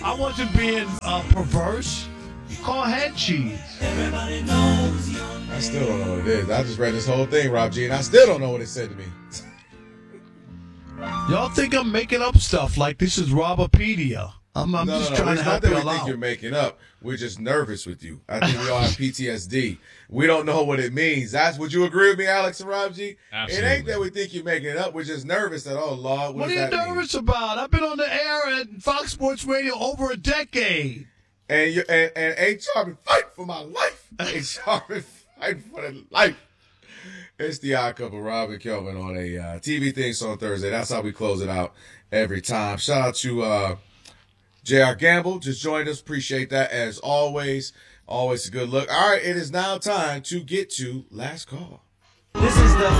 I wasn't being perverse. Call head cheese. I still don't know what it is. I just read this whole thing, Rob G, and I still don't know what it said to me. Y'all think I'm making up stuff like this is Robopedia. I'm just trying to help you out. It's not that y'all we think out. you're making up. We're just nervous with you. I think we all have PTSD. We don't know what it means. Would you agree with me, Alex and Rob G? Absolutely. It ain't that we think you're making it up. We're just nervous that, oh, Lord, What does are you that mean? nervous about? I've been on the air at Fox Sports Radio over a decade. And HR been fighting for my life. HR been fighting for the life. It's the Odd Couple, Rob and Kelvin on a TV thing on Thursday. That's how we close it out every time. Shout out to J.R. Gamble. Just joined us. Appreciate that as always. Always a good look. All right, it is now time to get to Last Call. This is the